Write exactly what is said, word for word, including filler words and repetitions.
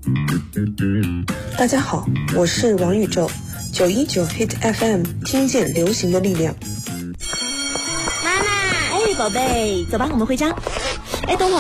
大家好，我是王宇宙，九一九 Hit F M， 听见流行的力量。 妈妈，哎，宝贝，走吧，我们回家。哎，等会